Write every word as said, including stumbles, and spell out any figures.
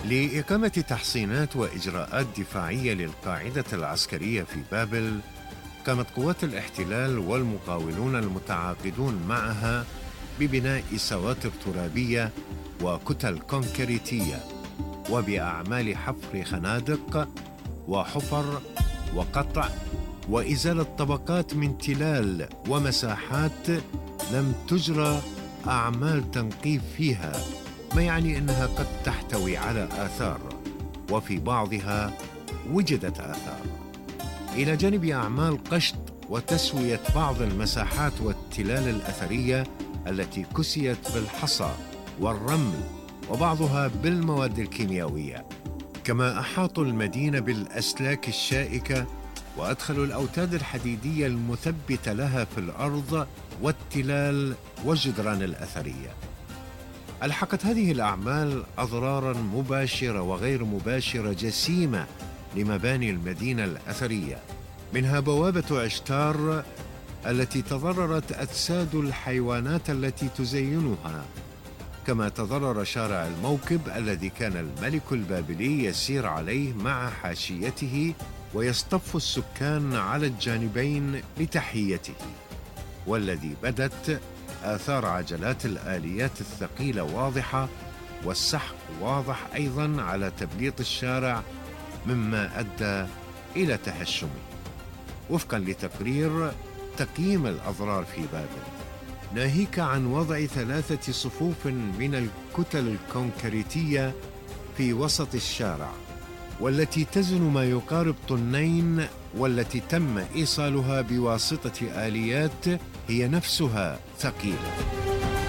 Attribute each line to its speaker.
Speaker 1: لإقامة تحصينات وإجراءات دفاعية للقاعدة العسكرية في بابل، قامت قوات الاحتلال والمقاولون المتعاقدون معها ببناء سواتر ترابية وكتل كونكريتية، وبأعمال حفر خنادق وحفر وقطع وإزالة طبقات من تلال ومساحات لم تجرى أعمال تنقيب فيها، ما يعني أنها قد تحتوي على آثار، وفي بعضها وجدت آثار، إلى جانب أعمال قشط وتسوية بعض المساحات والتلال الأثرية التي كسيت بالحصى والرمل وبعضها بالمواد الكيميائية. كما أحاطوا المدينة بالأسلاك الشائكة وأدخلوا الأوتاد الحديدية المثبتة لها في الأرض والتلال والجدران الأثرية. ألحقت هذه الأعمال أضراراً مباشرة وغير مباشرة جسيمة لمباني المدينة الأثرية، منها بوابة عشتار التي تضررت أجساد الحيوانات التي تزينها، كما تضرر شارع الموكب الذي كان الملك البابلي يسير عليه مع حاشيته ويصطف السكان على الجانبين لتحيته، والذي بدت آثار عجلات الآليات الثقيلة واضحة، والسحق واضح أيضاً على تبليط الشارع، مما أدى إلى تهشمه. وفقاً لتقرير تقييم الأضرار في بابل، ناهيك عن وضع ثلاثة صفوف من الكتل الكونكريتية في وسط الشارع، والتي تزن ما يقارب طنين، والتي تم إيصالها بواسطة آليات هي نفسها ثقيلة.